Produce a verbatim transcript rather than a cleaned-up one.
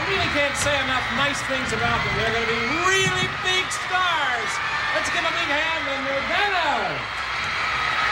really can't say enough nice things about them. They're going to be really big stars.